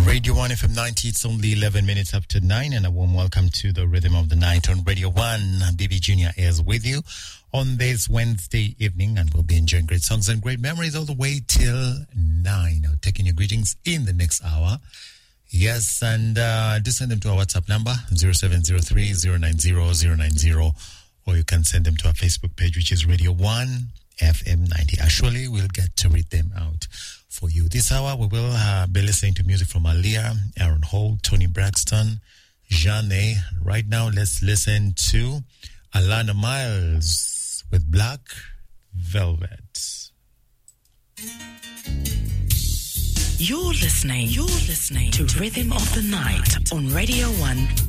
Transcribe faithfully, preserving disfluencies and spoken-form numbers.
Radio one F M ninety, it's only eleven minutes after nine, and a warm welcome to the Rhythm of the Night on Radio one. B B Junior is with you on this Wednesday evening, and we'll be enjoying great songs and great memories all the way till nine. I'll taking your greetings in the next hour. Yes, and uh, do send them to our WhatsApp number, zero seven zero three, zero nine zero, zero nine zero, or you can send them to our Facebook page, which is Radio one F M ninety. Actually, we'll get to read them out for you. This hour, we will uh, be listening to music from Aaliyah, Aaron Hall, Tony Braxton, Jeanne. Right now, let's listen to Alana Miles with Black Velvet. You're listening, you're listening to Rhythm of the Night on Radio one